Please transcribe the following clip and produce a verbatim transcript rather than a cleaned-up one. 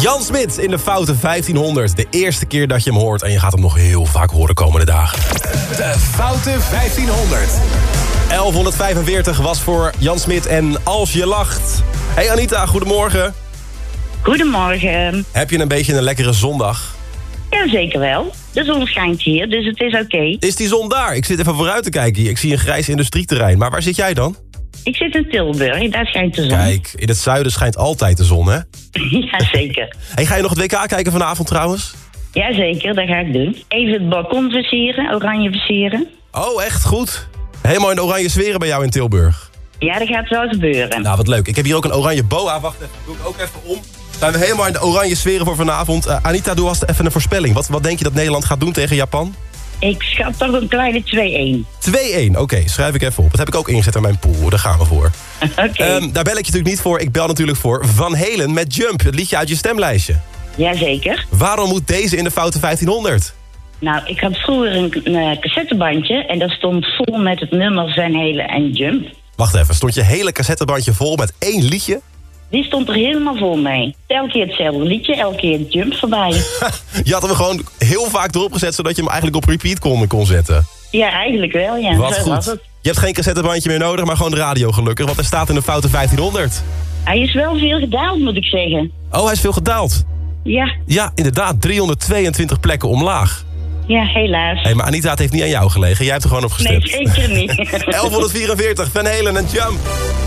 Jan Smit in de foute vijftienhonderd. De eerste keer dat je hem hoort en je gaat hem nog heel vaak horen komende dagen. De foute vijftienhonderd. elfhonderdvijfenveertig was voor Jan Smit en Als je lacht. Hey Anita, goedemorgen. Goedemorgen. Heb je een beetje een lekkere zondag? Ja, zeker wel. De zon schijnt hier, dus het is oké. Okay. Is die zon daar? Ik zit even vooruit te kijken hier. Ik zie een grijs industrieterrein. Maar waar zit jij dan? Ik zit in Tilburg, daar schijnt de zon. Kijk, in het zuiden schijnt altijd de zon, hè? Ja, zeker. Hey, ga je nog het W K kijken vanavond trouwens? Ja, zeker, dat ga ik doen. Even het balkon versieren, oranje versieren. Oh, echt goed. Helemaal in oranje sferen bij jou in Tilburg. Ja, dat gaat wel gebeuren. Nou, wat leuk. Ik heb hier ook een oranje boa. Wacht even, doe ik ook even om. Zijn we helemaal in de oranje sferen voor vanavond. Uh, Anita, doe alvast even een voorspelling. Wat, wat denk je dat Nederland gaat doen tegen Japan? Ik schat toch een kleine twee-een. twee-een, oké. Okay, schrijf ik even op. Dat heb ik ook ingezet in mijn pool. Daar gaan we voor. Oké. Okay. Um, daar bel ik je natuurlijk niet voor. Ik bel natuurlijk voor Van Halen met Jump. Het liedje uit je stemlijstje. Jazeker. Waarom moet deze in de foute vijftienhonderd? Nou, ik had vroeger een, een cassettebandje en dat stond vol met het nummer Van Halen en Jump. Wacht even, stond je hele cassettebandje vol met één liedje? Die stond er helemaal vol mee. Elke keer hetzelfde liedje, elke keer Jump voorbij. Je had hem gewoon heel vaak erop gezet, zodat je hem eigenlijk op repeat kon, kon zetten. Ja, eigenlijk wel, ja. Wat Zo goed. was het. Je hebt geen cassettebandje meer nodig, maar gewoon de radio gelukkig. Want hij staat in de foute vijftienhonderd. Hij is wel veel gedaald, moet ik zeggen. Oh, hij is veel gedaald. Ja. Ja, inderdaad. driehonderdtweeëntwintig plekken omlaag. Ja, helaas. Hey, maar Anita, het heeft niet aan jou gelegen. Jij hebt er gewoon op gestemd. Nee, zeker niet. elfhonderdvierenveertig, Van Halen en Jump.